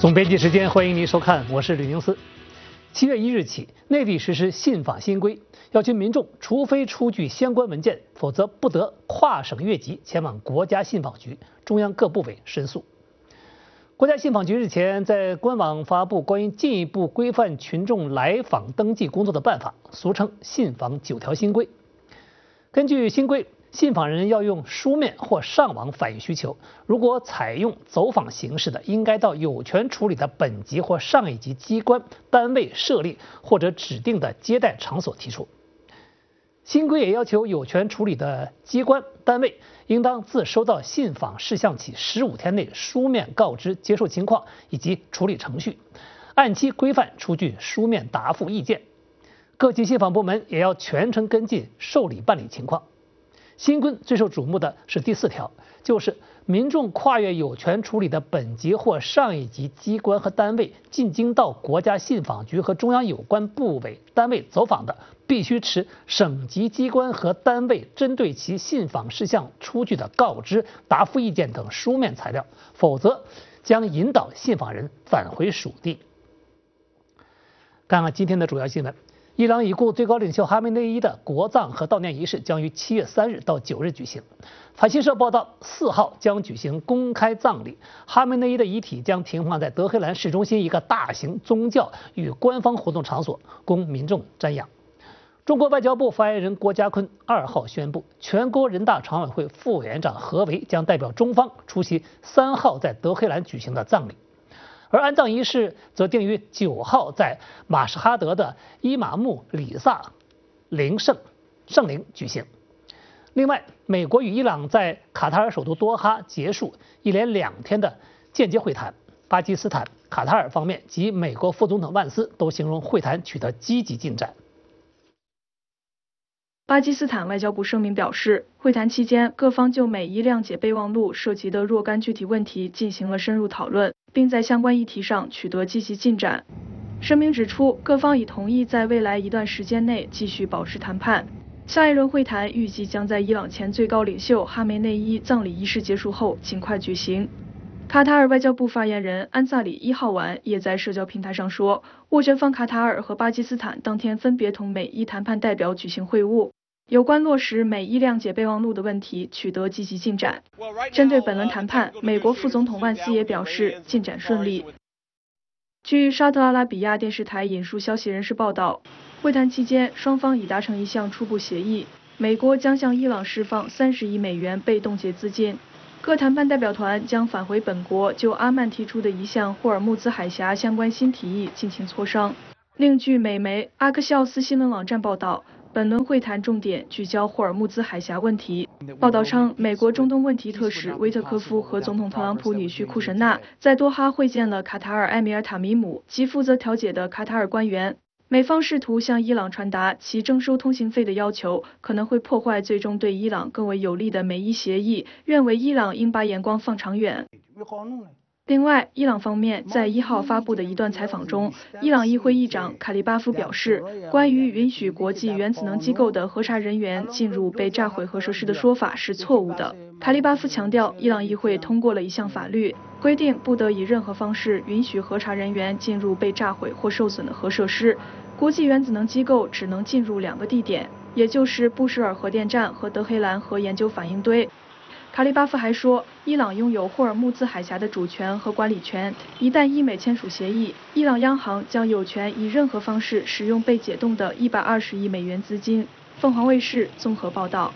总编辑时间，欢迎您收看，我是吕宁思。7月1日起，内地实施信访新规，要求民众除非出具相关文件，否则不得跨省越级前往国家信访局、中央各部委申诉。国家信访局日前在官网发布关于进一步规范群众来访登记工作的办法，俗称信访9条新规。根据新规，信访人要用书面或上网反映需求，如果采用走访形式的，应该到有权处理的本级或上一级机关、单位设立或者指定的接待场所提出。新规也要求有权处理的机关、单位应当自收到信访事项起15天内书面告知接受情况以及处理程序，按期规范出具书面答复意见。各级信访部门也要全程跟进受理办理情况。新规最受瞩目的是第4条，就是民众跨越有权处理的本级或上一级机关和单位进京到国家信访局和中央有关部委单位走访的，必须持省级机关和单位针对其信访事项出具的告知、答复意见等书面材料，否则将引导信访人返回属地。看看今天的主要新闻。伊朗已故最高领袖哈梅内伊的国葬和悼念仪式将于7月3日到9日举行。法新社报道，4号将举行公开葬礼，哈梅内伊的遗体将停放在德黑兰市中心一个大型宗教与官方活动场所，供民众瞻仰。中国外交部发言人郭家坤2号宣布，全国人大常委会副委员长何为将代表中方出席3号在德黑兰举行的葬礼。而安葬仪式则定于9号在马什哈德的伊玛目里萨圣陵举行。另外，美国与伊朗在卡塔尔首都多哈结束一连2天的间接会谈，巴基斯坦、卡塔尔方面及美国副总统万斯都形容会谈取得积极进展。 巴基斯坦外交部声明表示，会谈期间，各方就美伊谅解备忘录涉及的若干具体问题进行了深入讨论，并在相关议题上取得积极进展。声明指出，各方已同意在未来一段时间内继续保持谈判。下一轮会谈预计将在伊朗前最高领袖哈梅内伊葬礼仪式结束后尽快举行。卡塔尔外交部发言人安萨里1号晚也在社交平台上说，斡旋方卡塔尔和巴基斯坦当天分别同美伊谈判代表举行会晤，有关落实美伊谅解备忘录的问题取得积极进展。针对本轮谈判，美国副总统万斯也表示进展顺利。据沙特阿拉比亚电视台引述消息人士报道，会谈期间双方已达成一项初步协议，美国将向伊朗释放30亿美元被冻结资金。各谈判代表团将返回本国，就阿曼提出的一项霍尔木兹海峡相关新提议进行磋商。另据美媒阿克西奥斯新闻网站报道，本轮会谈重点聚焦霍尔木兹海峡问题。报道称，美国中东问题特使威特科夫和总统特朗普女婿库什纳在多哈会见了卡塔尔埃米尔塔米姆及负责调解的卡塔尔官员。美方试图向伊朗传达其征收通行费的要求可能会破坏最终对伊朗更为有利的美伊协议，认为伊朗应把眼光放长远。另外，伊朗方面在1号发布的一段采访中，伊朗议会议长卡利巴夫表示，关于允许国际原子能机构的核查人员进入被炸毁核设施的说法是错误的。卡利巴夫强调，伊朗议会通过了一项法律，规定不得以任何方式允许核查人员进入被炸毁或受损的核设施。国际原子能机构只能进入2个地点，也就是布什尔核电站和德黑兰核研究反应堆。卡利巴夫还说，伊朗拥有霍尔木兹海峡的主权和管理权，一旦伊美签署协议，伊朗央行将有权以任何方式使用被解冻的120亿美元资金。凤凰卫视综合报道。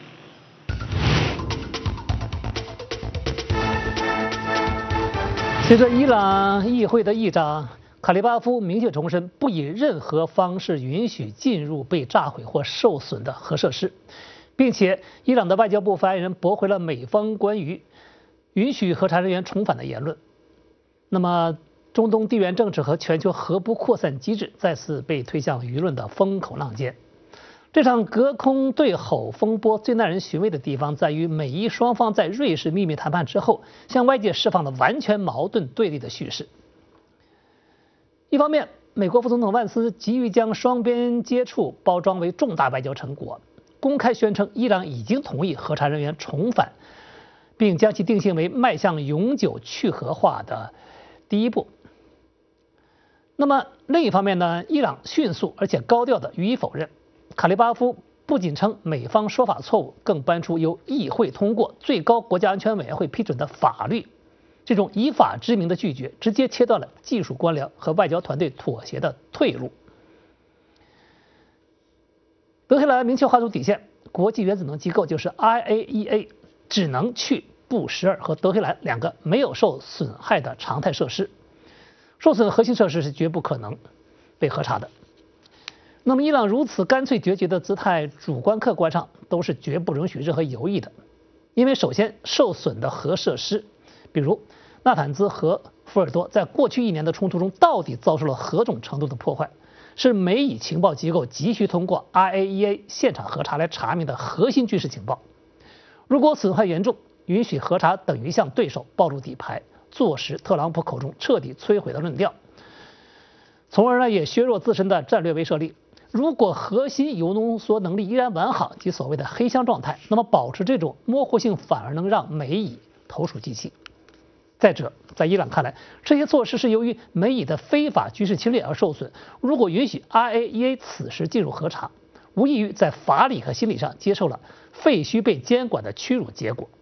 随着伊朗议会的议长卡利巴夫明确重申，不以任何方式允许进入被炸毁或受损的核设施，并且伊朗的外交部发言人驳回了美方关于允许核查人员重返的言论。那么，中东地缘政治和全球核不扩散机制再次被推向舆论的风口浪尖。这场隔空对吼风波最耐人寻味的地方在于，美伊双方在瑞士秘密谈判之后，向外界释放了完全矛盾对立的叙事。一方面，美国副总统万斯急于将双边接触包装为重大外交成果，公开宣称伊朗已经同意核查人员重返，并将其定性为迈向永久去核化的第一步。那么另一方面呢，伊朗迅速而且高调地予以否认。卡利巴夫不仅称美方说法错误，更搬出由议会通过、最高国家安全委员会批准的法律，这种以法之名的拒绝，直接切断了技术官僚和外交团队妥协的退路。德黑兰明确划出底线，国际原子能机构就是 IAEA 只能去布什尔和德黑兰两个没有受损害的常态设施，受损核心设施是绝不可能被核查的。那么伊朗如此干脆决绝的姿态，主观客观上都是绝不允许任何犹豫的。因为首先受损的核设施，比如纳坦兹和福尔多，在过去1年的冲突中到底遭受了何种程度的破坏，是美以情报机构急需通过 IAEA 现场核查来查明的核心军事情报。如果损害严重，允许核查等于向对手暴露底牌，坐实特朗普口中彻底摧毁的论调，从而呢也削弱自身的战略威慑力。如果核心铀浓缩能力依然完好，即所谓的黑箱状态，那么保持这种模糊性反而能让美以投鼠忌器。再者，在伊朗看来，这些措施是由于美以的非法军事侵略而受损。如果允许 IAEA 此时进入核查，无异于在法理和心理上接受了废墟被监管的屈辱结果。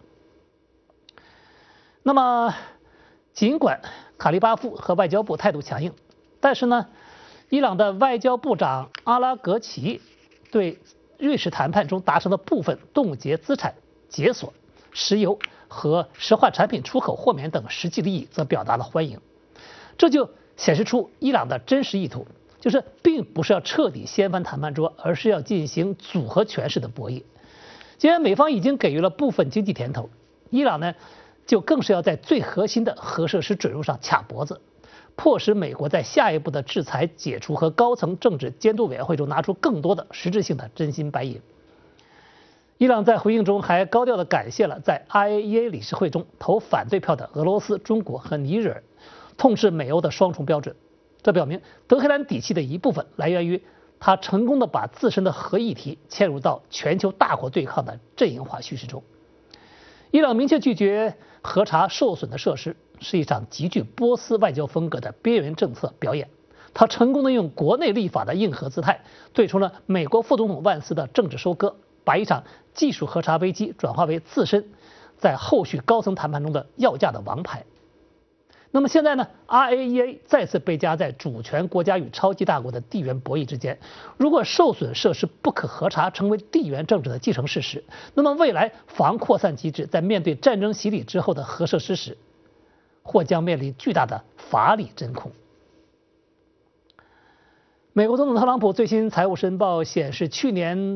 那么，尽管卡利巴夫和外交部态度强硬，但是呢，伊朗的外交部长阿拉格齐对瑞士谈判中达成的部分冻结资产解锁、石油和石化产品出口豁免等实际利益则表达了欢迎。这就显示出伊朗的真实意图，就是并不是要彻底掀翻谈判桌，而是要进行组合拳式的博弈。既然美方已经给予了部分经济甜头，伊朗呢就更是要在最核心的核设施准入上卡脖子，迫使美国在下一步的制裁解除和高层政治监督委员会中拿出更多的实质性的真金白银。伊朗在回应中还高调地感谢了在 IAEA 理事会中投反对票的俄罗斯、中国和尼日尔，痛斥美欧的双重标准。这表明德黑兰底气的一部分来源于他成功地把自身的核议题嵌入到全球大国对抗的阵营化叙事中。伊朗明确拒绝核查受损的设施，是一场极具波斯外交风格的边缘政策表演。他成功地用国内立法的硬核姿态，对冲了美国副总统万斯的政治收割，把一场技术核查危机转化为自身在后续高层谈判中的要价的王牌。那么现在呢 ，IAEA 再次被夹在主权国家与超级大国的地缘博弈之间。如果受损设施不可核查成为地缘政治的既成事实，那么未来防扩散机制在面对战争洗礼之后的核设施时，或将面临巨大的法理真空。美国总统特朗普最新财务申报显示，去年